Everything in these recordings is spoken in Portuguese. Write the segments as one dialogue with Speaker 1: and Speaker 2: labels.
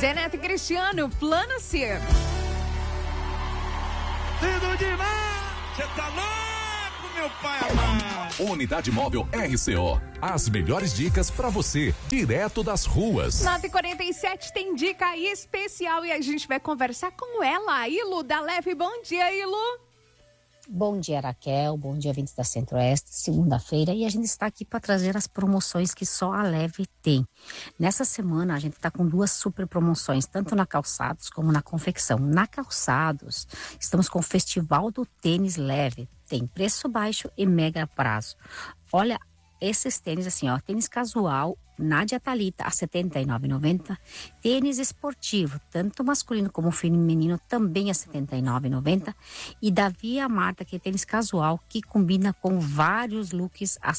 Speaker 1: Zé Neto e Cristiano, Plano C.
Speaker 2: Lindo demais! Você tá louco, meu pai amado!
Speaker 3: Unidade Móvel RCO. As melhores dicas pra você, direto das ruas.
Speaker 1: 9h47 tem dica especial e a gente vai conversar com ela, Ilu da Leve. Bom dia, Ilu!
Speaker 4: Bom dia, Raquel. Bom dia, ouvintes da Centro-Oeste. Segunda-feira e a gente está aqui para trazer as promoções que só a Leve tem. Nessa semana a gente está com 2 super promoções, tanto na calçados como na confecção. Na calçados, estamos com o Festival do Tênis Leve. Tem preço baixo e mega prazo. Olha, esses tênis assim, ó, tênis casual, Nádia Thalita a R$ 79,90. Tênis esportivo, tanto masculino como feminino, também a R$ 79,90. E da Via Marta, que é tênis casual, que combina com vários looks a R$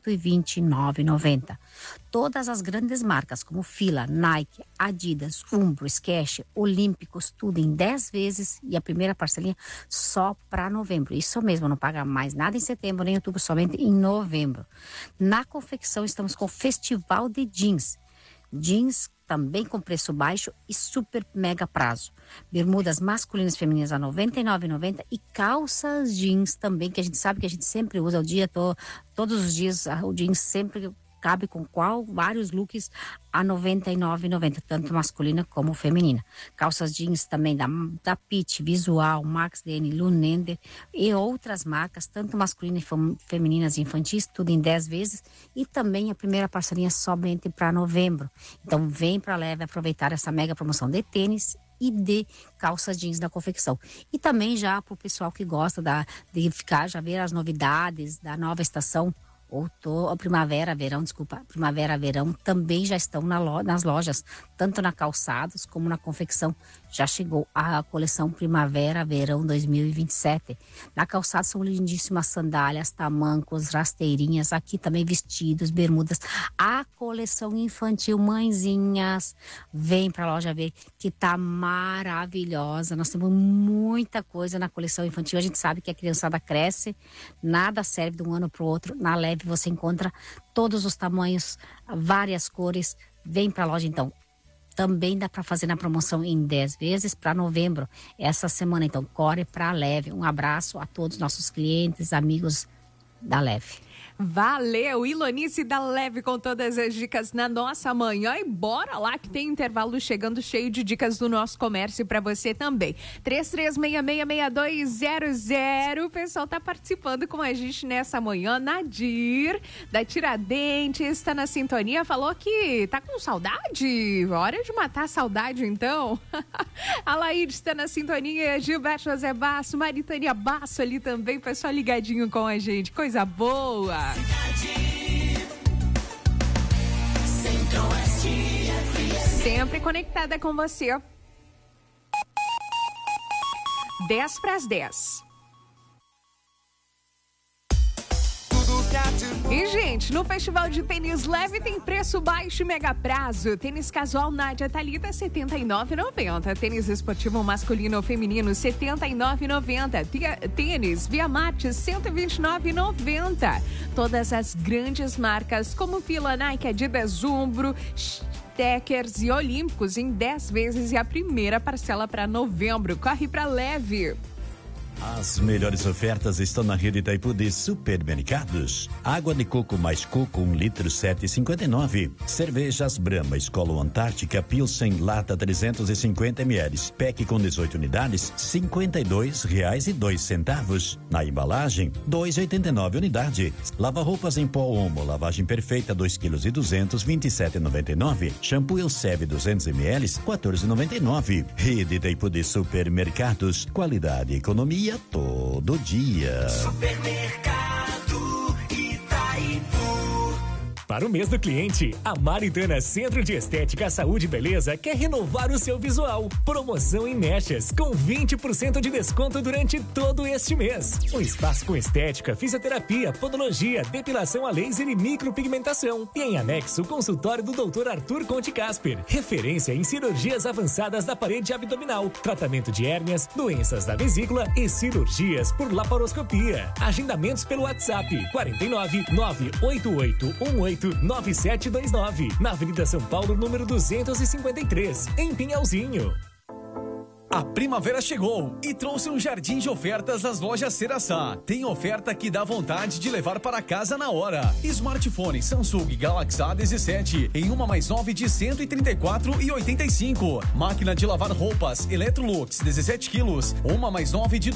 Speaker 4: 129,90. Todas as grandes marcas, como Fila, Nike, Adidas, Umbro, Skechers, Olímpicos, tudo em 10 vezes e a primeira parcelinha só para novembro. Isso mesmo, não paga mais nada em setembro nem em outubro, somente em novembro. Na confecção, estamos com o Festival de Jeans. Jeans também com preço baixo e super mega prazo. Bermudas masculinas e femininas a R$ 99,90 e calças jeans também, que a gente sabe que a gente sempre usa o dia todo, todos os dias, o jeans sempre cabe com vários looks a R$ 99,90, tanto masculina como feminina. Calças jeans também da Pitt, Visual, Max Dene, Lunender e outras marcas, tanto masculinas e femininas e infantis, tudo em 10 vezes e também a primeira parcelinha somente para novembro. Então vem para a Leve aproveitar essa mega promoção de tênis e de calças jeans da confecção. E também já para o pessoal que gosta de ficar, já ver as novidades da nova estação, primavera, verão, também já estão nas lojas, tanto na calçados como na confecção. Já chegou a coleção Primavera, Verão 2027. Na calçados são lindíssimas sandálias, tamancos, rasteirinhas, aqui também vestidos, bermudas. A coleção infantil, mãezinhas, vem pra loja ver que tá maravilhosa. Nós temos muita coisa na coleção infantil. A gente sabe que a criançada cresce, nada serve de um ano pro outro. Na Leve você encontra todos os tamanhos, várias cores. Vem pra loja então. Também dá para fazer na promoção em 10 vezes para novembro, essa semana. Então, corre para a Leve. Um abraço a todos os nossos clientes, amigos da Leve.
Speaker 1: Valeu, Ilonice da Leve com todas as dicas na nossa manhã. E bora lá que tem intervalo chegando cheio de dicas do nosso comércio para você também. 33666200. O pessoal tá participando com a gente nessa manhã. Nadir, da Tiradentes, está na sintonia, falou que tá com saudade. Hora de matar a saudade, então. A Laíde está na sintonia, Gilberto José Basso, Maritânia Basso ali também, pessoal ligadinho com a gente. Coisa boa. Sempre conectada com você. 10:10. E, gente, no Festival de Tênis Leve tem preço baixo e mega prazo. Tênis casual Nádia Thalita, R$ 79,90. Tênis esportivo masculino ou feminino, R$ 79,90. Tênis Via Marte, R$ 129,90. Todas as grandes marcas, como Fila, Nike, Adidas, Umbro, Skechers e Olímpicos em 10 vezes e a primeira parcela para novembro. Corre pra Leve.
Speaker 5: As melhores ofertas estão na rede Itaipu de supermercados. Água de coco mais coco, 1 litro, 7,59. Cervejas Brahma, Skol Antártica, Pilsen, lata 350 ml. Pack com 18 unidades, R$ 52,02. Na embalagem, 2,89 unidade. Lava-roupas em pó Omo, lavagem perfeita, 2,2 kg, 27,99. Shampoo Elseve 200 ml, 14,99. Rede Itaipu de supermercados, qualidade e economia todo dia.
Speaker 6: Supermercado Itaipu.
Speaker 7: Para o mês do cliente, a Maritana Centro de Estética, Saúde e Beleza quer renovar o seu visual. Promoção em mechas, com 20% de desconto durante todo este mês. Um espaço com estética, fisioterapia, podologia, depilação a laser e micropigmentação. E em anexo, o consultório do Dr. Arthur Conte Casper, referência em cirurgias avançadas da parede abdominal, tratamento de hérnias, doenças da vesícula e cirurgias por laparoscopia. Agendamentos pelo WhatsApp 49 988 18 988-9729. Na Avenida São Paulo, número 253, em Pinhalzinho.
Speaker 8: A primavera chegou e trouxe um jardim de ofertas das lojas Ceraçá. Tem oferta que dá vontade de levar para casa na hora. Smartphone Samsung Galaxy A17 em 1 mais 9 de R$ 134,85. Máquina de lavar roupas Electrolux 17 quilos, 1 mais 9 de R$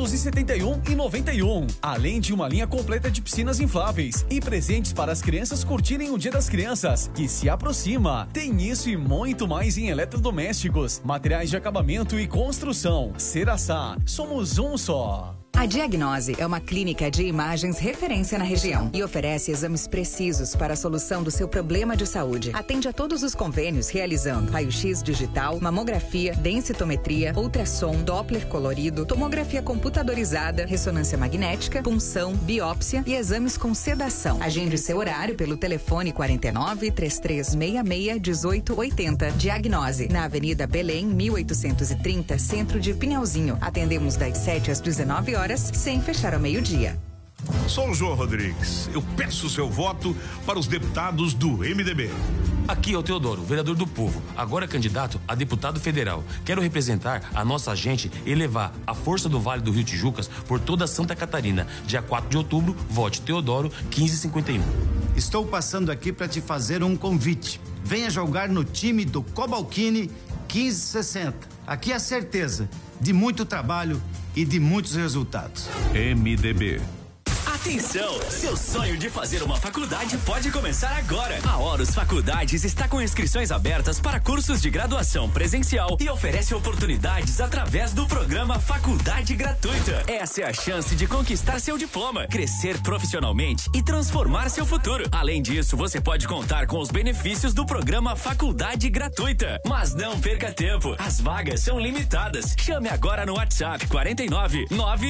Speaker 8: 271,91. Além de uma linha completa de piscinas infláveis e presentes para as crianças curtirem o Dia das Crianças, que se aproxima. Tem isso e muito mais em eletrodomésticos, materiais de acabamento e construção. Ceraçá, somos um só.
Speaker 9: A Diagnose é uma clínica de imagens referência na região e oferece exames precisos para a solução do seu problema de saúde. Atende a todos os convênios realizando raio-x digital, mamografia, densitometria, ultrassom, Doppler colorido, tomografia computadorizada, ressonância magnética, punção, biópsia e exames com sedação. Agende seu horário pelo telefone 49 3366 1880. Diagnose, na Avenida Belém, 1830, Centro de Pinhalzinho. Atendemos das 7 às 19 horas, sem fechar ao meio-dia.
Speaker 2: Sou o João Rodrigues. Eu peço seu voto para os deputados do MDB.
Speaker 10: Aqui é o Teodoro, vereador do povo, agora candidato a deputado federal. Quero representar a nossa gente e levar a força do Vale do Rio Tijucas por toda Santa Catarina. Dia 4 de outubro, vote Teodoro 1551.
Speaker 11: Estou passando aqui para te fazer um convite. Venha jogar no time do Cobalcini 1560. Aqui é a certeza de muito trabalho e de muitos resultados.
Speaker 3: MDB.
Speaker 12: Atenção! Seu sonho de fazer uma faculdade pode começar agora. A Horus Faculdades está com inscrições abertas para cursos de graduação presencial e oferece oportunidades através do programa Faculdade Gratuita. Essa é a chance de conquistar seu diploma, crescer profissionalmente e transformar seu futuro. Além disso, você pode contar com os benefícios do programa Faculdade Gratuita. Mas não perca tempo, as vagas são limitadas. Chame agora no WhatsApp 49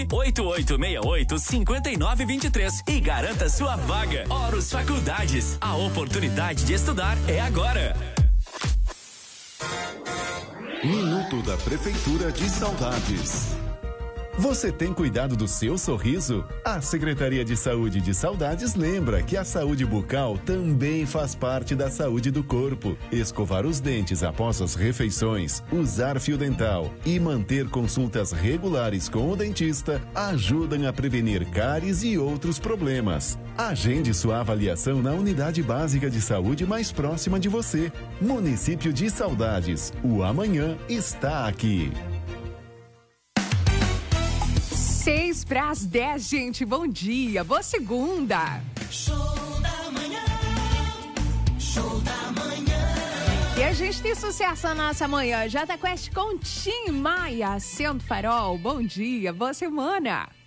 Speaker 12: 98868 5923 e garanta sua vaga. Horus Faculdades, a oportunidade de estudar é agora.
Speaker 3: Minuto da Prefeitura de Saudades. Você tem cuidado do seu sorriso? A Secretaria de Saúde de Saudades lembra que a saúde bucal também faz parte da saúde do corpo. Escovar os dentes após as refeições, usar fio dental e manter consultas regulares com o dentista ajudam a prevenir cáries e outros problemas. Agende sua avaliação na unidade básica de saúde mais próxima de você. Município de Saudades, o amanhã está aqui.
Speaker 1: 6 para as 10, gente. Bom dia, boa segunda.
Speaker 6: Show da manhã. Show da manhã.
Speaker 1: E a gente tem sucesso na nossa manhã. Jota Quest com Tim Maia, Sendo Farol. Bom dia, boa semana.